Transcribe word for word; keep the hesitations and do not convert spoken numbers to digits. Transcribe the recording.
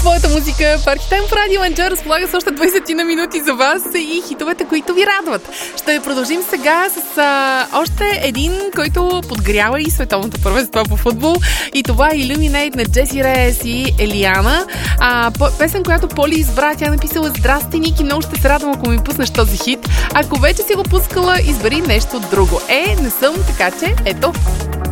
Твоята музика, Парти Тайм в Радио Енджой разполага с още двайсет на минути за вас и хитовете, които ви радват. Ще продължим сега с а, още един, който подгрява и световното първенство по футбол. И това е Illuminate на Джеси Рейс и Елиана. А, песен, която Поли избра, тя написала: "Здрасти, Ники, много ще се радвам, ако ми пуснеш този хит. Ако вече си го пускала, избери нещо друго." Е, не съм, така че ето.